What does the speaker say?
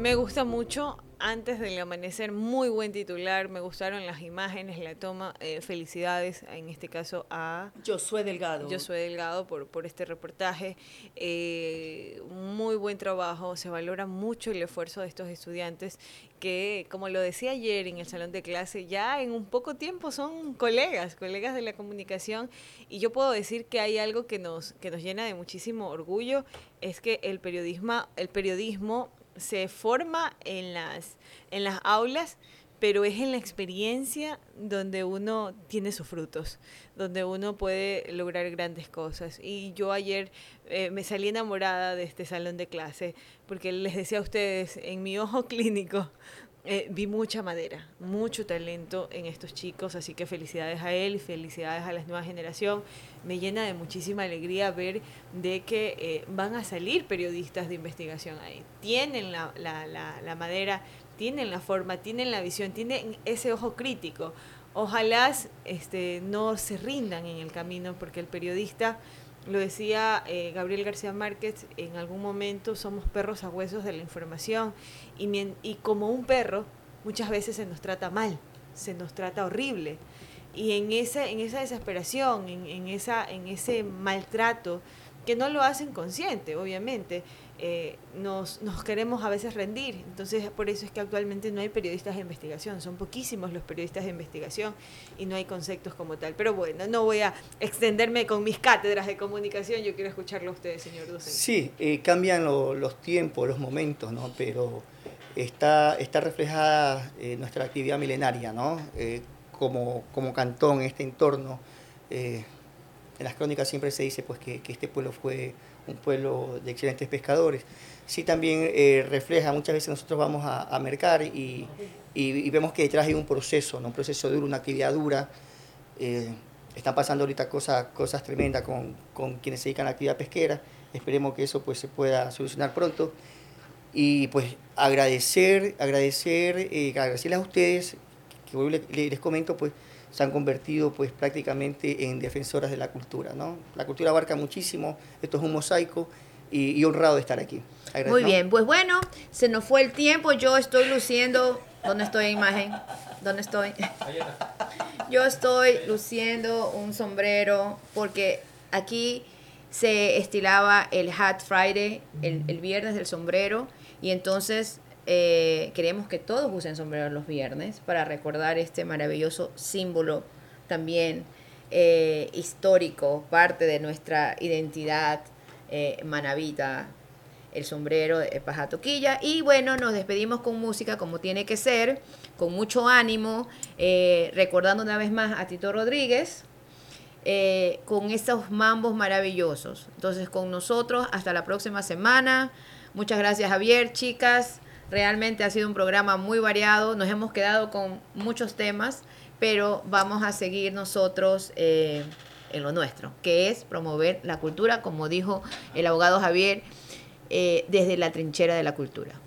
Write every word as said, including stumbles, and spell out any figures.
Me gusta mucho. Antes del amanecer, muy buen titular. Me gustaron las imágenes, la toma. Eh, felicidades, en este caso, a Josué Delgado. Josué Delgado por, por este reportaje. Eh, muy buen trabajo. Se valora mucho el esfuerzo de estos estudiantes que, como lo decía ayer en el salón de clase, ya en un poco tiempo son colegas, colegas de la comunicación. Y yo puedo decir que hay algo que nos, que nos llena de muchísimo orgullo, es que el periodismo, el periodismo se forma en las, en las aulas, pero es en la experiencia donde uno tiene sus frutos, donde uno puede lograr grandes cosas. Y yo ayer eh, me salí enamorada de este salón de clase, porque les decía a ustedes, en mi ojo clínico, eh, vi mucha madera, mucho talento en estos chicos, así que felicidades a él y felicidades a la nueva generación. Me llena de muchísima alegría ver de que eh, van a salir periodistas de investigación ahí. Tienen la, la, la, la madera, tienen la forma, tienen la visión, tienen ese ojo crítico. Ojalá este, no se rindan en el camino, porque el periodista, lo decía eh, Gabriel García Márquez, en algún momento somos perros a huesos de la información, y, y como un perro muchas veces se nos trata mal, se nos trata horrible. Y en esa, en esa desesperación, en, en, esa, en ese maltrato, que no lo hacen consciente, obviamente, eh, nos, nos queremos a veces rendir. Entonces, por eso es que actualmente no hay periodistas de investigación, son poquísimos los periodistas de investigación y no hay conceptos como tal. Pero bueno, no voy a extenderme con mis cátedras de comunicación, yo quiero escucharlo a ustedes, señor docente. Sí, eh, cambian lo, los tiempos, los momentos, ¿no? Pero está, está reflejada eh, nuestra actividad milenaria, ¿no? Eh, como, como cantón, en este entorno. Eh, en las crónicas siempre se dice pues, que, que este pueblo fue un pueblo de excelentes pescadores. Sí, también eh, refleja, muchas veces nosotros vamos a, a mercar y, y, y vemos que detrás hay un proceso, ¿no? Un proceso duro, una actividad dura. Eh, están pasando ahorita cosas, cosas tremendas con, con quienes se dedican a la actividad pesquera. Esperemos que eso pues, se pueda solucionar pronto. Y pues agradecer, agradecer, eh, agradecerles a ustedes, que hoy les, les comento, pues se han convertido pues prácticamente en defensoras de la cultura, ¿no? La cultura abarca muchísimo, esto es un mosaico y, y honrado de estar aquí. Agrade- Muy bien, ¿no? Pues bueno, se nos fue el tiempo, yo estoy luciendo, ¿dónde estoy en imagen? ¿Dónde estoy? Yo estoy luciendo un sombrero porque aquí se estilaba el Hat Friday, el, el viernes del sombrero, y entonces eh, queremos que todos usen sombrero los viernes para recordar este maravilloso símbolo también eh, histórico, parte de nuestra identidad eh, manabita, el sombrero de paja toquilla. Y bueno, nos despedimos con música como tiene que ser, con mucho ánimo, eh, recordando una vez más a Tito Rodríguez, eh, con estos mambos maravillosos. Entonces, con nosotros, hasta la próxima semana. Muchas gracias, Javier, chicas. Realmente ha sido un programa muy variado. Nos hemos quedado con muchos temas, pero vamos a seguir nosotros eh, en lo nuestro, que es promover la cultura, como dijo el abogado Javier, eh, desde la trinchera de la cultura.